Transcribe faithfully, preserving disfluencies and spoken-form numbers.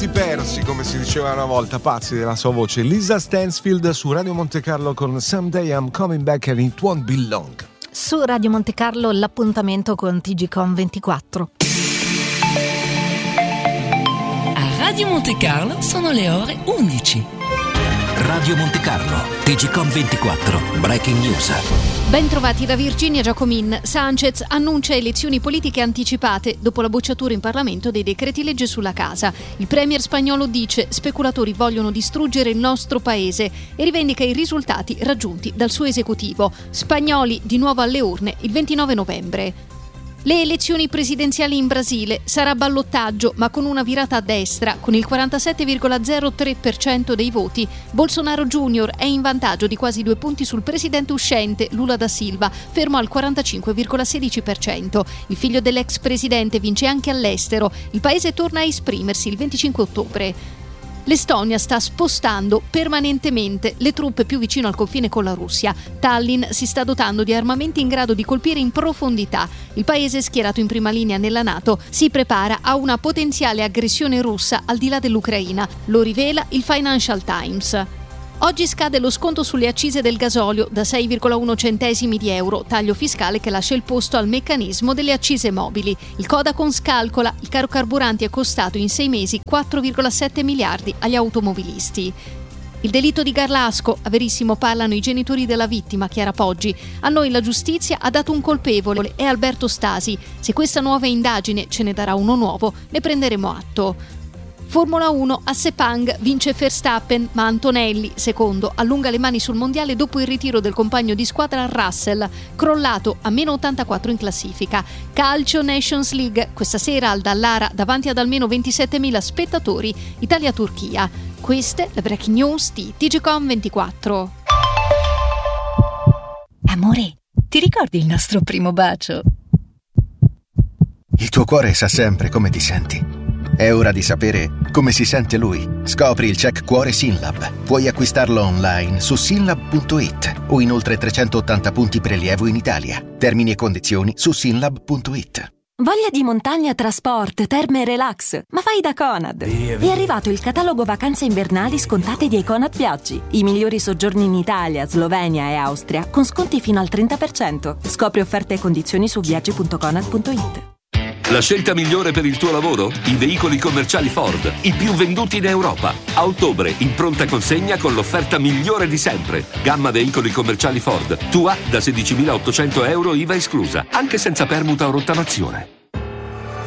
minuti persi, come si diceva una volta, pazzi della sua voce. Lisa Stansfield su Radio Monte Carlo con Someday I'm Coming Back and It Won't Be Long. Su Radio Monte Carlo l'appuntamento con T G Com ventiquattro. A Radio Monte Carlo sono le ore undici. Radio Monte Carlo, T G Com ventiquattro, Breaking News. Ben trovati da Virginia Giacomin. Sanchez annuncia elezioni politiche anticipate dopo la bocciatura in Parlamento dei decreti legge sulla casa. Il premier spagnolo dice: speculatori vogliono distruggere il nostro paese, e rivendica i risultati raggiunti dal suo esecutivo. Spagnoli di nuovo alle urne il ventinove novembre. Le elezioni presidenziali in Brasile: sarà ballottaggio, ma con una virata a destra. Con il quarantasette virgola zero tre per cento dei voti, Bolsonaro Junior è in vantaggio di quasi due punti sul presidente uscente Lula da Silva, fermo al quarantacinque virgola sedici per cento. Il figlio dell'ex presidente vince anche all'estero. Il paese torna a esprimersi il venticinque ottobre. L'Estonia sta spostando permanentemente le truppe più vicino al confine con la Russia. Tallinn si sta dotando di armamenti in grado di colpire in profondità. Il paese, schierato in prima linea nella NATO, si prepara a una potenziale aggressione russa al di là dell'Ucraina. Lo rivela il Financial Times. Oggi scade lo sconto sulle accise del gasolio da sei virgola uno centesimi di euro, taglio fiscale che lascia il posto al meccanismo delle accise mobili. Il Codacons calcola: il caro carburanti è costato in sei mesi quattro virgola sette miliardi agli automobilisti. Il delitto di Garlasco, a Verissimo parlano i genitori della vittima, Chiara Poggi. A noi la giustizia ha dato un colpevole, è Alberto Stasi. Se questa nuova indagine ce ne darà uno nuovo, ne prenderemo atto. Formula uno, a Sepang vince Verstappen, ma Antonelli, secondo, allunga le mani sul mondiale dopo il ritiro del compagno di squadra Russell, crollato a meno ottantaquattro in classifica. Calcio Nations League, questa sera al Dallara davanti ad almeno ventisettemila spettatori, Italia-Turchia. Queste le breaking news di T G Com ventiquattro. Amore, ti ricordi il nostro primo bacio? Il tuo cuore sa sempre come ti senti. È ora di sapere come si sente lui. Scopri il check cuore Synlab. Puoi acquistarlo online su synlab punto it o in oltre trecentottanta punti prelievo in Italia. Termini e condizioni su synlab punto it. Voglia di montagna, trasport, terme e relax? Ma vai da Conad! È arrivato il catalogo vacanze invernali scontate di Econad Viaggi. I migliori soggiorni in Italia, Slovenia e Austria con sconti fino al trenta per cento. Scopri offerte e condizioni su viaggi punto conad punto it. La scelta migliore per il tuo lavoro? I veicoli commerciali Ford, i più venduti in Europa. A ottobre, in pronta consegna con l'offerta migliore di sempre. Gamma veicoli commerciali Ford, tua da sedicimilaottocento euro I V A esclusa, anche senza permuta o rottamazione.